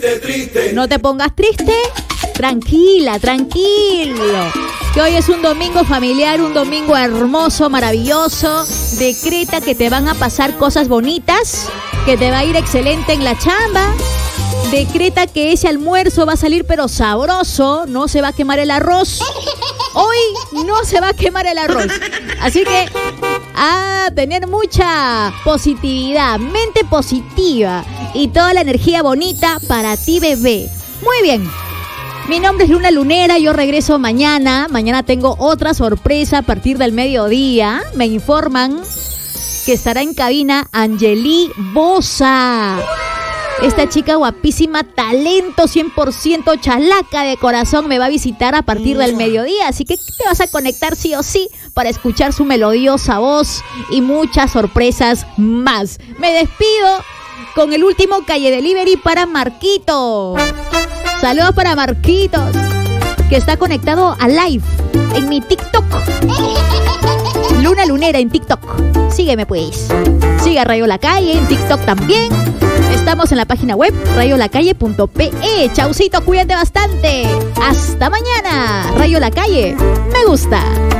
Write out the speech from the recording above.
No te pongas triste. Tranquila, tranquilo. Que hoy es un domingo familiar, un domingo hermoso, maravilloso. Decreta que te van a pasar cosas bonitas, que te va a ir excelente en la chamba. Decreta que ese almuerzo va a salir pero sabroso, no se va a quemar el arroz. Hoy no se va a quemar el arroz. Así que a tener mucha positividad, mente positiva y toda la energía bonita para ti, bebé. Muy bien. Mi nombre es Luna Lunera, yo regreso mañana. Mañana tengo otra sorpresa a partir del mediodía. Me informan que estará en cabina Angeli Bosa. Esta chica guapísima, talento 100%, chalaca de corazón, me va a visitar a partir del mediodía. Así que te vas a conectar sí o sí para escuchar su melodiosa voz y muchas sorpresas más. Me despido con el último Calle Delivery para Marquito. Saludos para Marquitos, que está conectado a live en mi TikTok. Luna Lunera en TikTok. Sígueme pues. Sigue a Rayo La Calle en TikTok también. Estamos en la página web rayolacalle.pe. Chaucito, cuídate bastante. Hasta mañana. Rayo La Calle. Me gusta.